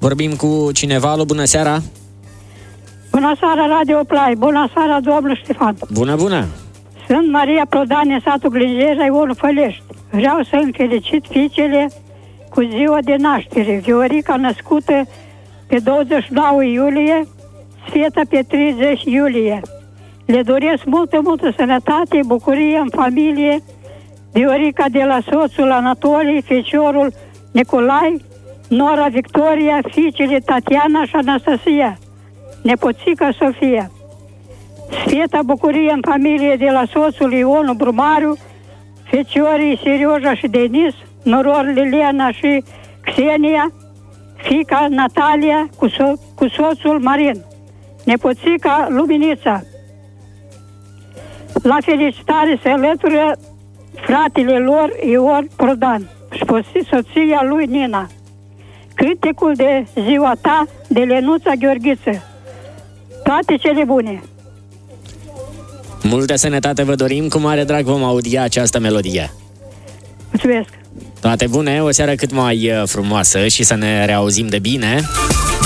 Vorbim cu cineva. Alo, bună seara! Bună seara, Radio Play! Bună seara, domnul Ștefan! Bună, bună! Sunt Maria Prodane, satul Glingeja, Ionul Fălești. Vreau să îmi felicit fiicele cu ziua de naștere. Viorica, născută pe 29 iulie, Sveta pe 30 iulie. Le doresc multă sănătate, bucurie în familie. Viorica de la soțul Anatolie, feciorul Nicolai, nora Victoria, fiicele Tatiana și Anastasia, nepoțica Sofia. Sveta, bucurie în familie de la soțul Ionu Brumariu, feciorii Serioja și Denis, noror Liliana și Xenia, fiica Natalia cu soțul Marin, nepoțica Luminița. La felicitare se alătură fratele lor Ion Prodan și soția lui Nina. Cântecul de ziua ta de Lenuța Gheorghiță. Toate cele bune! Multă sănătate vă dorim, cu mare drag vom audia această melodie. Mulțumesc! Toate bune, o seară cât mai frumoasă și să ne reauzim de bine.